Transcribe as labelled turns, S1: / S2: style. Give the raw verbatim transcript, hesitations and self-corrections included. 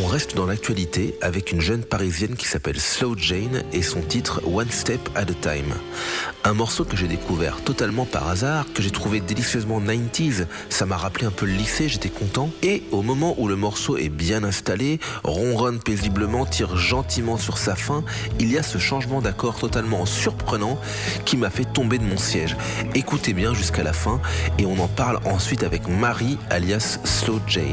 S1: reste dans l'actualité avec une jeune parisienne qui s'appelle Slow Jane et son titre One Step at a Time. Un morceau que j'ai découvert totalement par hasard, que j'ai trouvé délicieusement quatre-vingt-dix, ça m'a rappelé un peu le lycée, j'étais content. Et au moment où le morceau est bien installé, ronronne paisiblement, tire gentiment sur sa fin, il y a ce changement d'accord totalement surprenant qui m'a fait tomber de mon siège. Écoutez bien jusqu'à la fin et on en parle ensuite avec Marie alias Slow Jane.